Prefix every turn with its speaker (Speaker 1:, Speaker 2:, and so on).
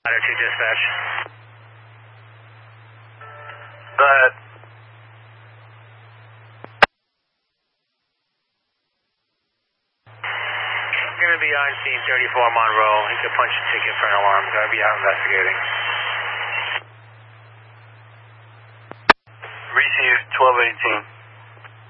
Speaker 1: Ladder 2 dispatch.
Speaker 2: Go ahead.
Speaker 1: Going to be on scene 34 Monroe. He could punch a ticket for an alarm. Going to be out investigating.
Speaker 2: Received 1218.